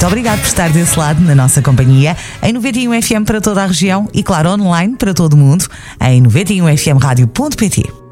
Muito obrigado por estar desse lado na nossa companhia, em 91 FM para toda a região e, claro, online para todo o mundo, em 91fmradio.pt.